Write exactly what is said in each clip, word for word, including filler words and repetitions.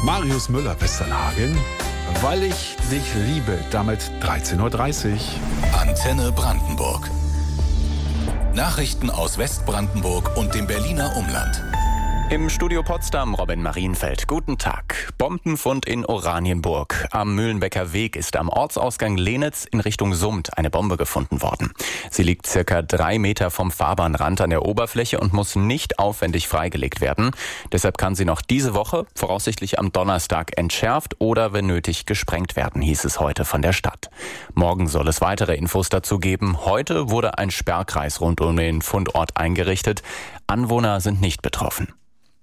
Marius Müller, Westernhagen, weil ich dich liebe, damit dreizehn Uhr dreißig. Antenne Brandenburg. Nachrichten aus Westbrandenburg und dem Berliner Umland. Im Studio Potsdam Robin Marienfeld. Guten Tag. Bombenfund in Oranienburg. Am Mühlenbecker Weg ist am Ortsausgang Lenitz in Richtung Summt eine Bombe gefunden worden. Sie liegt circa drei Meter vom Fahrbahnrand an der Oberfläche und muss nicht aufwendig freigelegt werden. Deshalb kann sie noch diese Woche, voraussichtlich am Donnerstag, entschärft oder, wenn nötig, gesprengt werden, hieß es heute von der Stadt. Morgen soll es weitere Infos dazu geben. Heute wurde ein Sperrkreis rund um den Fundort eingerichtet. Anwohner sind nicht betroffen.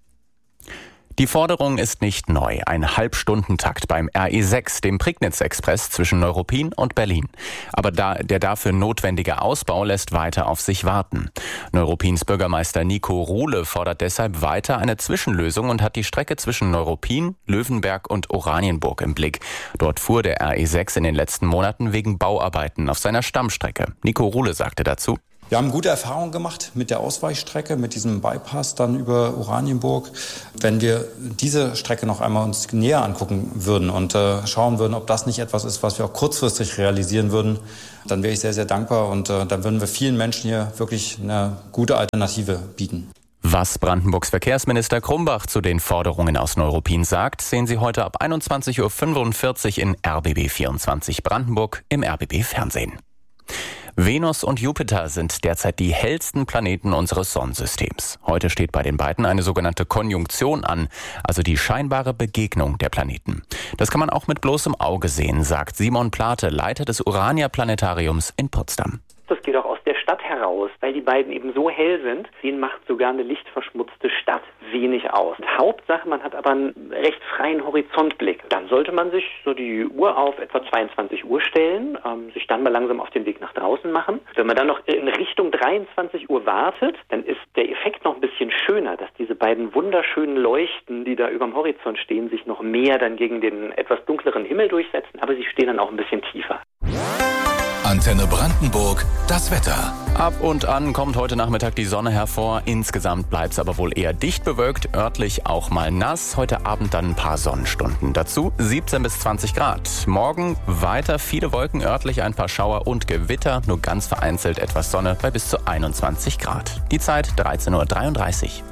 Die Forderung ist nicht neu. Ein Halbstundentakt beim R E sechs, dem Prignitz-Express zwischen Neuruppin und Berlin. Aber da, der dafür notwendige Ausbau lässt weiter auf sich warten. Neuruppins Bürgermeister Nico Ruhle fordert deshalb weiter eine Zwischenlösung und hat die Strecke zwischen Neuruppin, Löwenberg und Oranienburg im Blick. Dort fuhr der R E sechs in den letzten Monaten wegen Bauarbeiten auf seiner Stammstrecke. Nico Ruhle sagte dazu: Wir haben gute Erfahrungen gemacht mit der Ausweichstrecke, mit diesem Bypass dann über Oranienburg. Wenn wir diese Strecke noch einmal uns näher angucken würden und äh, schauen würden, ob das nicht etwas ist, was wir auch kurzfristig realisieren würden, dann wäre ich sehr, sehr dankbar und äh, dann würden wir vielen Menschen hier wirklich eine gute Alternative bieten. Was Brandenburgs Verkehrsminister Krumbach zu den Forderungen aus Neuruppin sagt, sehen Sie heute ab einundzwanzig Uhr fünfundvierzig in R B B vierundzwanzig Brandenburg im R B B Fernsehen. Venus und Jupiter sind derzeit die hellsten Planeten unseres Sonnensystems. Heute steht bei den beiden eine sogenannte Konjunktion an, also die scheinbare Begegnung der Planeten. Das kann man auch mit bloßem Auge sehen, sagt Simon Plate, Leiter des Urania-Planetariums in Potsdam. Das geht auch aus der Stadt heraus, weil die beiden eben so hell sind. Denen macht sogar eine lichtverschmutzte Stadt wenig aus. Hauptsache, man hat aber einen recht freien Horizontblick. Dann sollte man sich so die Uhr auf etwa zweiundzwanzig Uhr stellen, ähm, sich dann mal langsam auf den Weg nach draußen machen. Wenn man dann noch in Richtung dreiundzwanzig Uhr wartet, dann ist der Effekt noch ein bisschen schöner, dass diese beiden wunderschönen Leuchten, die da überm Horizont stehen, sich noch mehr dann gegen den etwas dunkleren Himmel durchsetzen, aber sie stehen dann auch ein bisschen tiefer. Antenne Brandenburg, das Wetter. Ab und an kommt heute Nachmittag die Sonne hervor. Insgesamt bleibt es aber wohl eher dicht bewölkt, örtlich auch mal nass. Heute Abend dann ein paar Sonnenstunden. Dazu siebzehn bis zwanzig Grad. Morgen weiter viele Wolken, örtlich ein paar Schauer und Gewitter. Nur ganz vereinzelt etwas Sonne bei bis zu einundzwanzig Grad. Die Zeit dreizehn Uhr dreiunddreißig.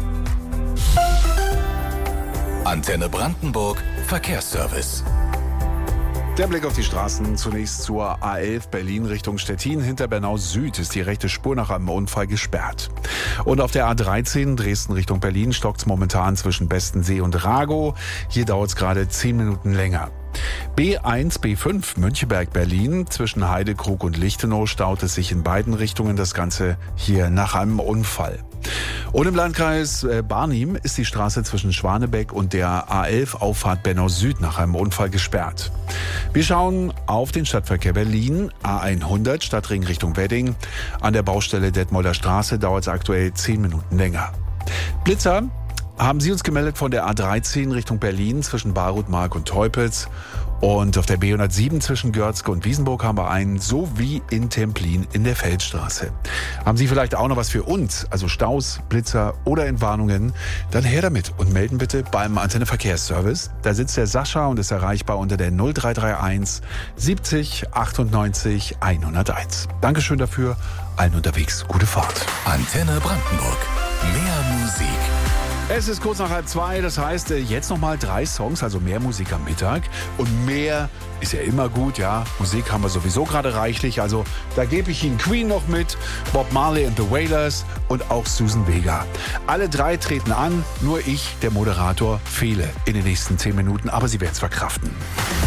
Antenne Brandenburg, Verkehrsservice. Der Blick auf die Straßen. Zunächst zur A elf Berlin Richtung Stettin. Hinter Bernau Süd ist die rechte Spur nach einem Unfall gesperrt. Und auf der A dreizehn Dresden Richtung Berlin stockt es momentan zwischen Bestensee und Ragow. Hier dauert es gerade zehn Minuten länger. B eins, B fünf Möncheberg-Berlin. Zwischen Heidekrug und Lichtenau staut es sich in beiden Richtungen. Das Ganze hier nach einem Unfall. Und im Landkreis Barnim ist die Straße zwischen Schwanebeck und der A elf Auffahrt Bernau Süd nach einem Unfall gesperrt. Wir schauen auf den Stadtverkehr Berlin. A hundert Stadtring Richtung Wedding. An der Baustelle Detmolder Straße dauert es aktuell zehn Minuten länger. Blitzer haben Sie uns gemeldet von der A dreizehn Richtung Berlin zwischen Barutmark und Teupitz. Und auf der B hundertsieben zwischen Görzke und Wiesenburg haben wir einen, sowie in Templin in der Feldstraße. Haben Sie vielleicht auch noch was für uns, also Staus, Blitzer oder Entwarnungen? Dann her damit und melden bitte beim Antenne Verkehrsservice. Da sitzt der Sascha und ist erreichbar unter der null drei drei eins siebzig achtundneunzig hunderteins. Dankeschön dafür, allen unterwegs gute Fahrt. Antenne Brandenburg, mehr Musik. Es ist kurz nach halb zwei, das heißt jetzt nochmal drei Songs, also mehr Musik am Mittag. Und mehr ist ja immer gut, ja. Musik haben wir sowieso gerade reichlich, also da gebe ich Ihnen Queen noch mit, Bob Marley and the Wailers und auch Susan Vega. Alle drei treten an, nur ich, der Moderator, fehle in den nächsten zehn Minuten, aber Sie werden es verkraften.